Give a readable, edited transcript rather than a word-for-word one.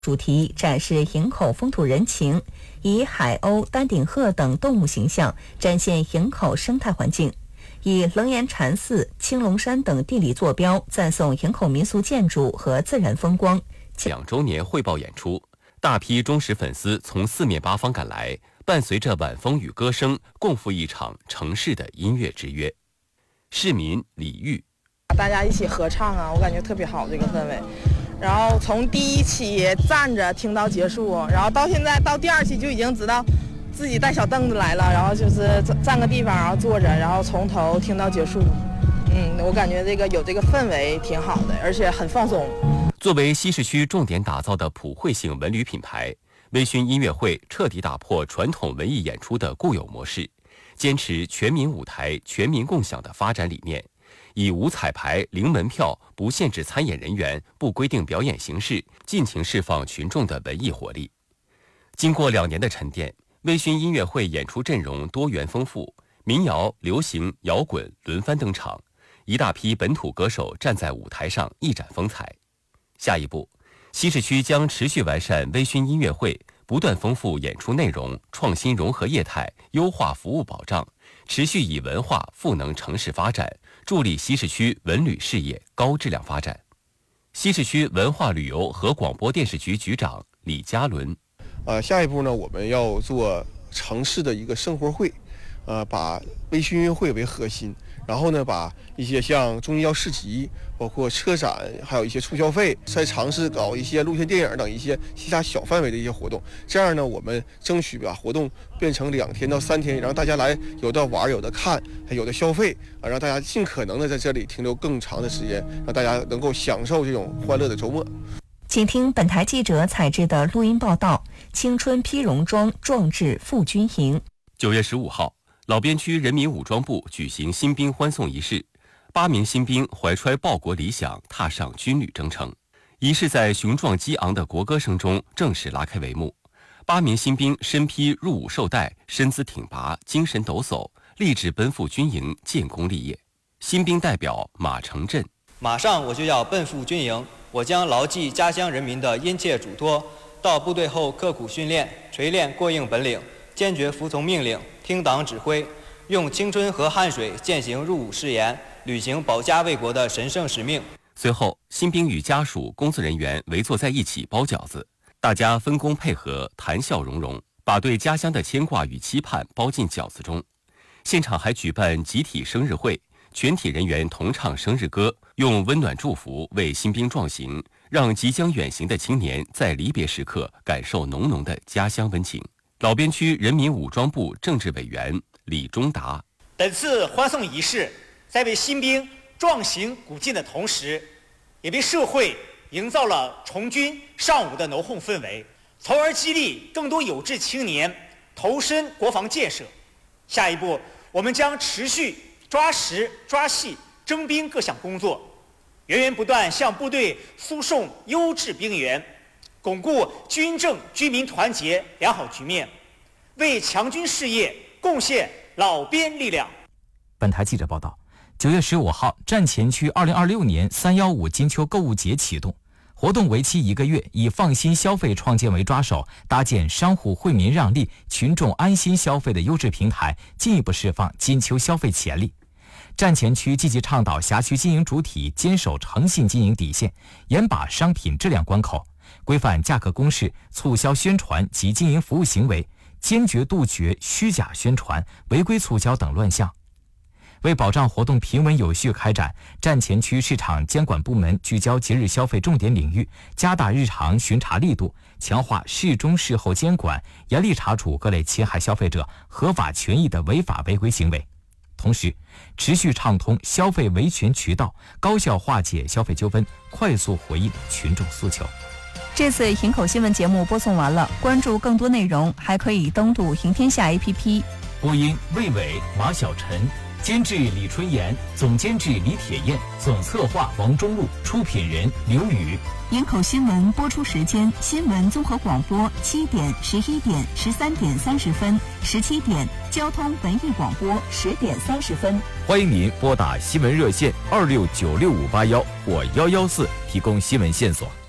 主题展示营口风土人情，以海鸥、丹顶鹤等动物形象展现营口生态环境，以楞严禅寺、青龙山等地理坐标赞颂营口民俗建筑和自然风光。 2周年汇报演出，大批忠实粉丝从四面八方赶来，伴随着晚风与歌声，共赴一场城市的音乐之约。市民李玉， 大家一起合唱啊，我感觉特别好这个氛围。然后从第1期站着听到结束，然后到现在到第2期就已经知道自己带小凳子来了，然后就是占个地方，然后坐着，然后从头听到结束。我感觉有这个氛围挺好的，而且很放松。 作为西市区重点打造的普惠性文旅品牌，微醺音乐会彻底打破传统文艺演出的固有模式，坚持全民舞台、全民共享的发展理念，以无彩排、零门票、不限制参演人员、不规定表演形式，尽情释放群众的文艺活力。经过2年的沉淀，微醺音乐会演出阵容多元丰富，民谣、流行、摇滚轮番登场，一大批本土歌手站在舞台上一展风采。下一步，西市区将持续完善微醺音乐会，不断丰富演出内容，创新融合业态，优化服务保障，持续以文化赋能城市发展，助力西市区文旅事业高质量发展。西市区文化旅游和广播电视局局长李嘉伦， 下一步呢，我们要做城市的一个生活会，把微醺音乐会为核心，然后呢，把一些像中医药市集，包括车展，还有一些促消费，再尝试搞一些露天电影等一些其他小范围的一些活动。这样呢，我们争取把活动变成2天到3天，让大家来有的玩，有的看，还有的消费，让大家尽可能的在这里停留更长的时间，让大家能够享受这种欢乐的周末。 请听本台记者采制的录音报道：青春披戎装，壮志赴军营。 9月15号，老边区人民武装部举行新兵欢送仪式，8名新兵怀揣报国理想，踏上军旅征程。仪式在雄壮激昂的国歌声中正式拉开帷幕。8名新兵身披入伍绶带，身姿挺拔，精神抖擞，立志奔赴军营，建功立业。新兵代表马成振： 马上我就要奔赴军营，我将牢记家乡人民的殷切嘱托，到部队后刻苦训练，锤炼过硬本领，坚决服从命令，听党指挥，用青春和汗水践行入伍誓言，履行保家卫国的神圣使命。 随后，新兵与家属、工作人员围坐在一起包饺子，大家分工配合，谈笑融融，把对家乡的牵挂与期盼包进饺子中。现场还举办集体生日会，全体人员同唱生日歌，用温暖祝福为新兵壮行，让即将远行的青年在离别时刻感受浓浓的家乡温情。老边区人民武装部政治委员李忠达： 本次欢送仪式在为新兵壮行鼓劲的同时，也为社会营造了从军上伍的浓厚氛围，从而激励更多有志青年投身国防建设。下一步，我们将持续抓实抓细征兵各项工作，源源不断向部队输送优质兵员，巩固军政军民团结良好局面，为强军事业贡献老边力量。 本台记者报道，9月15号，站前区2026年315金秋购物节启动，活动为期1个月，以放心消费创建为抓手，搭建商户惠民让利、群众安心消费的优质平台，进一步释放金秋消费潜力。站前区积极倡导辖区经营主体坚守诚信经营底线，严把商品质量关口，规范价格公示、促销宣传及经营服务行为，坚决杜绝虚假宣传、违规促销等乱象。为保障活动平稳有序开展，站前区市场监管部门聚焦节日消费重点领域，加大日常巡查力度，强化事中事后监管，严厉查处各类侵害消费者合法权益的违法违规行为。同时，持续畅通消费维权渠道，高效化解消费纠纷，快速回应群众诉求。 这次营口新闻节目播送完了，关注更多内容还可以登录赢天下 APP。 播音魏伟、马晓晨，监制李春妍，总监制李铁燕，总策划王中路，出品人刘宇。 营口新闻播出时间：新闻综合广播7点、11点、13点30分、17点；交通文艺广播10点30分。 欢迎您拨打新闻热线26965581或114提供新闻线索。